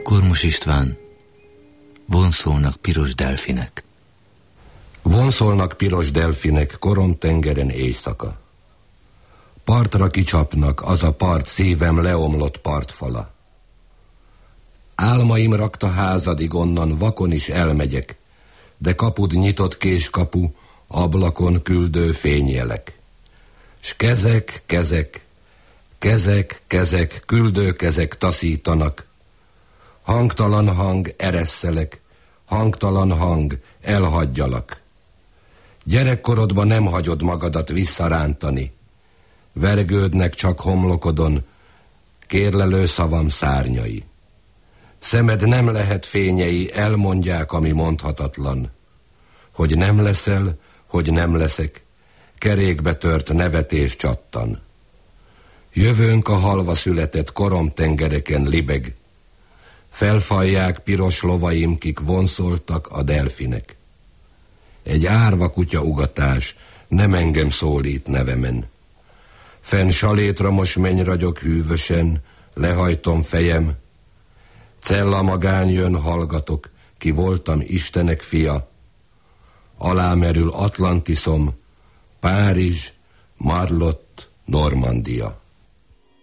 Kormos István, vonszolnak piros delfinek. Vonszolnak piros delfinek Koromtengeren éjszaka. Partra kicsapnak, az a part szívem leomlott partfala. Álmaim rakta házadig, onnan vakon is elmegyek, de kapud nyitott késkapu, ablakon küldő fényjelek. S kezek, kezek, kezek, kezek, küldő kezek taszítanak. Hangtalan hang, eresszelek, hangtalan hang, elhagyjalak. Gyerekkorodban nem hagyod magadat visszarántani. Vergődnek csak homlokodon, kérlelő szavam szárnyai. Szemed nem lehet fényei, elmondják, ami mondhatatlan. Hogy nem leszel, hogy nem leszek, kerékbe tört nevetés csattan. Jövőnk a halva született Koromtengereken libeg. Felfalják piros lovaim, kik vonszoltak a delfinek. Egy árva kutya ugatás nem engem szólít nevemen. Fenn salétramos mennyragyok hűvösen, lehajtom fejem. Cella magán jön, hallgatok, ki voltam Istenek fia. Alámerül Atlantiszom, Párizs, Marlott, Normandia.